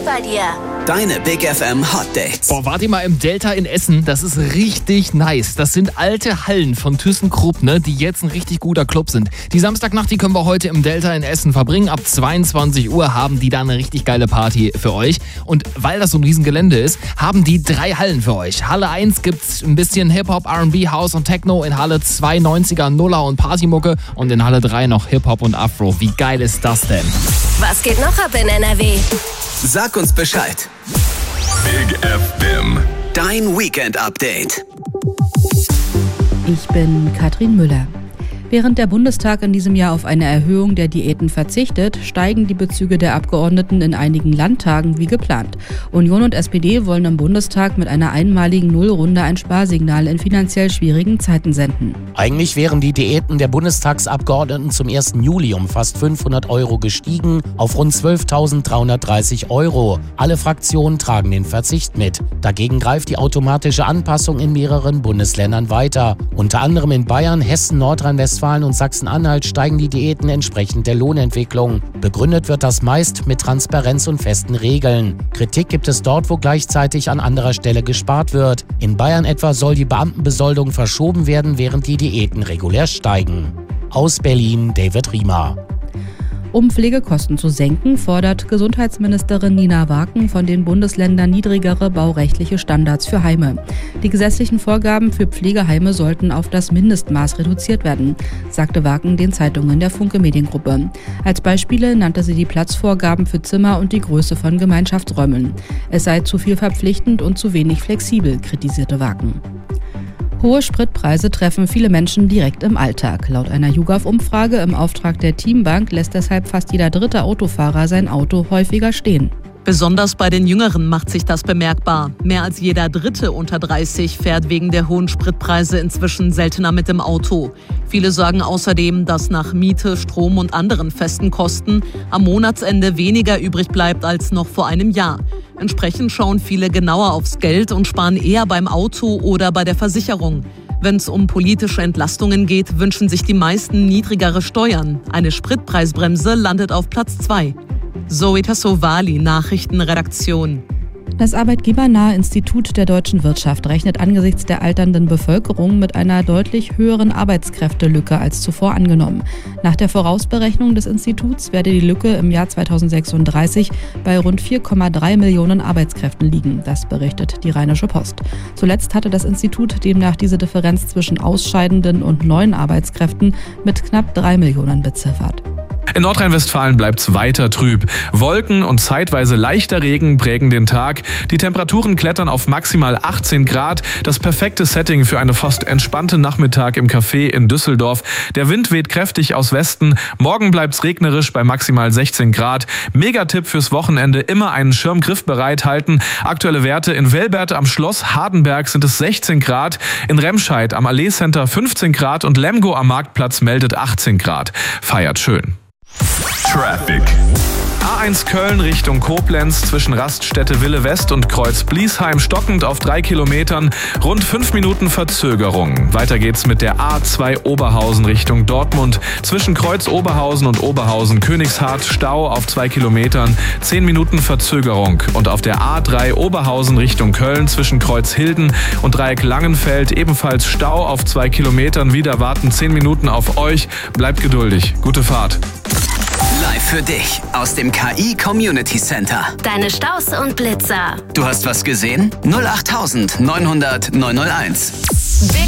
bei dir. Deine Big FM Hot Dates. Boah, wart ihr mal im Delta in Essen? Das ist richtig nice. Das sind alte Hallen von ThyssenKrupp, ne, die jetzt ein richtig guter Club sind. Die Samstagnacht, die können wir heute im Delta in Essen verbringen. Ab 22 Uhr haben die da eine richtig geile Party für euch. Und weil das so ein Riesengelände ist, haben die 3 Hallen für euch. Halle 1 gibt's ein bisschen Hip-Hop, R&B, House und Techno. In Halle 2 90er, Nuller und Partymucke. Und in Halle 3 noch Hip-Hop und Afro. Wie geil ist das denn? Was geht noch ab in NRW? Sag uns Bescheid. Big FM. Dein Weekend-Update. Ich bin Katrin Müller. Während der Bundestag in diesem Jahr auf eine Erhöhung der Diäten verzichtet, steigen die Bezüge der Abgeordneten in einigen Landtagen wie geplant. Union und SPD wollen im Bundestag mit einer einmaligen Nullrunde ein Sparsignal in finanziell schwierigen Zeiten senden. Eigentlich wären die Diäten der Bundestagsabgeordneten zum 1. Juli um fast 500 € gestiegen auf rund 12.330 €. Alle Fraktionen tragen den Verzicht mit. Dagegen greift die automatische Anpassung in mehreren Bundesländern weiter. Unter anderem in Bayern, Hessen, Nordrhein-Westfalen und Sachsen-Anhalt steigen die Diäten entsprechend der Lohnentwicklung. Begründet wird das meist mit Transparenz und festen Regeln. Kritik gibt es dort, wo gleichzeitig an anderer Stelle gespart wird. In Bayern etwa soll die Beamtenbesoldung verschoben werden, während die Diäten regulär steigen. Aus Berlin, David Riemer. Um Pflegekosten zu senken, fordert Gesundheitsministerin Nina Waken von den Bundesländern niedrigere baurechtliche Standards für Heime. Die gesetzlichen Vorgaben für Pflegeheime sollten auf das Mindestmaß reduziert werden, sagte Waken den Zeitungen der Funke Mediengruppe. Als Beispiele nannte sie die Platzvorgaben für Zimmer und die Größe von Gemeinschaftsräumen. Es sei zu viel verpflichtend und zu wenig flexibel, kritisierte Waken. Hohe Spritpreise treffen viele Menschen direkt im Alltag. Laut einer YouGov-Umfrage im Auftrag der Teambank lässt deshalb fast jeder dritte Autofahrer sein Auto häufiger stehen. Besonders bei den Jüngeren macht sich das bemerkbar. Mehr als jeder Dritte unter 30 fährt wegen der hohen Spritpreise inzwischen seltener mit dem Auto. Viele sagen außerdem, dass nach Miete, Strom und anderen festen Kosten am Monatsende weniger übrig bleibt als noch vor einem Jahr. Entsprechend schauen viele genauer aufs Geld und sparen eher beim Auto oder bei der Versicherung. Wenn es um politische Entlastungen geht, wünschen sich die meisten niedrigere Steuern. Eine Spritpreisbremse landet auf Platz 2. Zoe Tassovali, Nachrichtenredaktion. Das arbeitgebernahe Institut der deutschen Wirtschaft rechnet angesichts der alternden Bevölkerung mit einer deutlich höheren Arbeitskräftelücke als zuvor angenommen. Nach der Vorausberechnung des Instituts werde die Lücke im Jahr 2036 bei rund 4,3 Millionen Arbeitskräften liegen. Das berichtet die Rheinische Post. Zuletzt hatte das Institut demnach diese Differenz zwischen ausscheidenden und neuen Arbeitskräften mit knapp 3 Millionen beziffert. In Nordrhein-Westfalen bleibt's weiter trüb. Wolken und zeitweise leichter Regen prägen den Tag. Die Temperaturen klettern auf maximal 18 Grad. Das perfekte Setting für eine fast entspannte Nachmittag im Café in Düsseldorf. Der Wind weht kräftig aus Westen. Morgen bleibt's regnerisch bei maximal 16 Grad. Megatipp fürs Wochenende: immer einen Schirmgriff bereithalten. Aktuelle Werte: in Velbert am Schloss Hardenberg sind es 16 Grad. In Remscheid am Allee Center 15 Grad und Lemgo am Marktplatz meldet 18 Grad. Feiert schön. Traffic. A1 Köln Richtung Koblenz zwischen Raststätte Wille West und Kreuz Bliesheim stockend auf 3 Kilometern, rund 5 Minuten Verzögerung. Weiter geht's mit der A2 Oberhausen Richtung Dortmund zwischen Kreuz Oberhausen und Oberhausen Königshardt Stau auf 2 Kilometern, 10 Minuten Verzögerung. Und auf der A3 Oberhausen Richtung Köln zwischen Kreuz Hilden und Dreieck Langenfeld ebenfalls Stau auf 2 Kilometern. Wieder warten 10 Minuten auf euch. Bleibt geduldig. Gute Fahrt. Live für dich aus dem KI Community Center. Deine Staus und Blitzer. Du hast was gesehen? 08900 901.